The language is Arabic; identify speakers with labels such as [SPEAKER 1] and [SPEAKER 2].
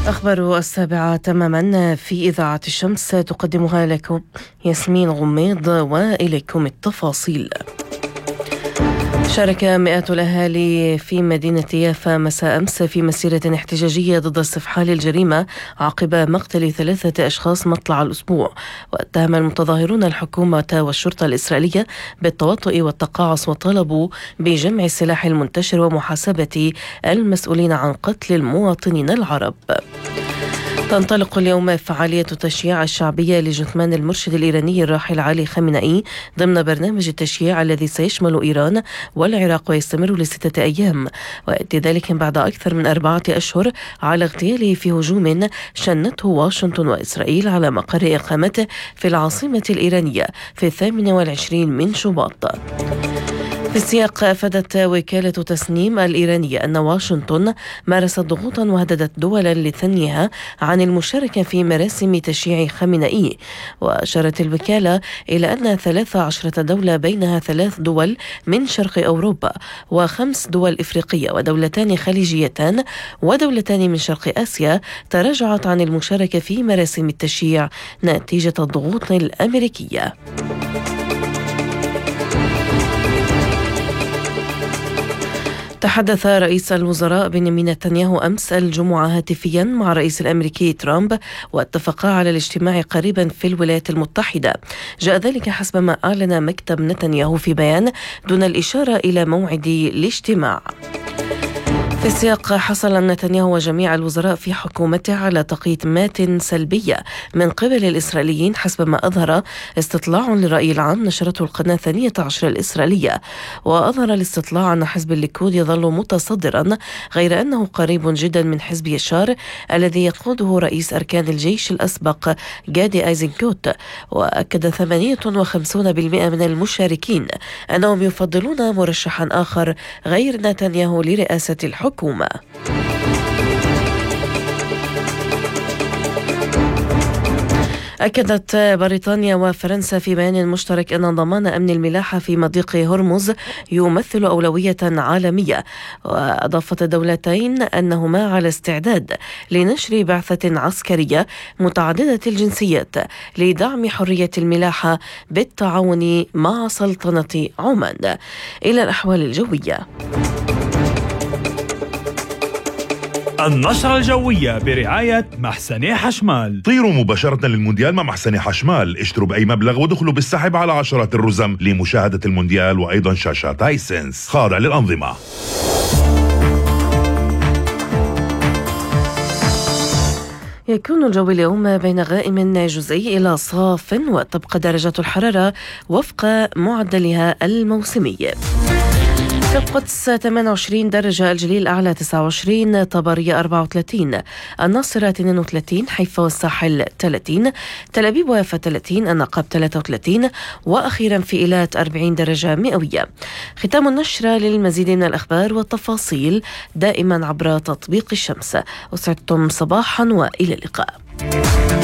[SPEAKER 1] أخبار 7 تماما في إذاعة الشمس تقدمها لكم ياسمين غميض، وإليكم التفاصيل. شارك مئات الأهالي في مدينة يافا مساء أمس في مسيرة احتجاجية ضد استفحال الجريمة عقب مقتل 3 أشخاص مطلع الأسبوع. واتهم المتظاهرون الحكومة والشرطة الإسرائيلية بالتواطؤ والتقاعس، وطالبوا بجمع السلاح المنتشر ومحاسبة المسؤولين عن قتل المواطنين العرب. تنطلق اليوم فعالية تشييع الشعبية لجثمان المرشد الإيراني الراحل علي خامنئي ضمن برنامج التشييع الذي سيشمل إيران والعراق ويستمر ل6 أيام، ويأتي ذلك بعد أكثر من 4 أشهر على اغتياله في هجوم شنته واشنطن وإسرائيل على مقر إقامته في العاصمة الإيرانية في 28 من شباط. في السياق، أفادت وكالة تسنيم الإيرانية أن واشنطن مارست ضغوطا وهددت دولا لثنيها عن المشاركة في مراسم تشييع خامنئي. وأشارت الوكالة إلى أن 13 دولة، بينها 3 دول من شرق أوروبا و5 دول إفريقية ودولتان خليجيتان ودولتان من شرق آسيا، تراجعت عن المشاركة في مراسم التشييع نتيجة الضغوط الأمريكية. تحدث رئيس الوزراء بنيامين نتنياهو أمس الجمعة هاتفيا مع الرئيس الأمريكي ترامب، واتفقا على الاجتماع قريبا في الولايات المتحدة. جاء ذلك حسب ما أعلن مكتب نتنياهو في بيان دون الإشارة إلى موعد الاجتماع. في السياق، حصل نتنياهو وجميع الوزراء في حكومته على تقييمات سلبية من قبل الإسرائيليين حسب ما أظهر استطلاع للرأي العام نشرته القناة 12 الإسرائيلية. وأظهر الاستطلاع أن حزب الليكود يظل متصدرا، غير أنه قريب جدا من حزب يشار الذي يقوده رئيس أركان الجيش الأسبق جادي أيزنكوت. وأكد 58% من المشاركين أنهم يفضلون مرشحا آخر غير نتنياهو لرئاسة الحكومة. أكدت بريطانيا وفرنسا في بيان مشترك أن ضمان أمن الملاحة في مضيق هرمز يمثل أولوية عالمية. وأضافت الدولتين أنهما على استعداد لنشر بعثة عسكرية متعددة الجنسيات لدعم حرية الملاحة بالتعاون مع سلطنة عمان. إلى الأحوال الجوية.
[SPEAKER 2] النشرة الجوية برعاية محسن حشمال.
[SPEAKER 3] طيروا مباشرة للمونديال مع محسن حشمال، اشتروا بأي مبلغ ودخلوا بالسحب على عشرات الرزم لمشاهدة المونديال وأيضا شاشات هايسنس خاضع للأنظمة.
[SPEAKER 1] يكون الجو اليوم بين غائم جزئي إلى صاف، وتبقى درجات الحرارة وفق معدلها الموسمي. في القدس 28 درجة، الجليل الأعلى 29، طبرية 34، الناصرة 32، حيفا والساحل 30، تل أبيب ويافا 30، النقب 33، وأخيرا في إيلات 40 درجة مئوية. ختام النشرة. للمزيد من الأخبار والتفاصيل دائما عبر تطبيق الشمس. أسعدتم صباحا وإلى اللقاء.